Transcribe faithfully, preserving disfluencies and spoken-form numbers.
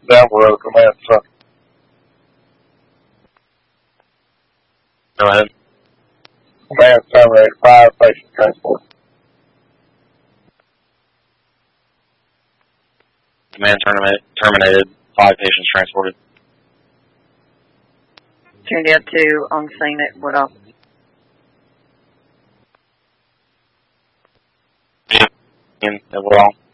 Denver, command center. Go ahead. Command terminated, five patient transport. Command terminated, terminated, five patients transported. Turned out two on scene at Woodall. Yeah, in at Woodall.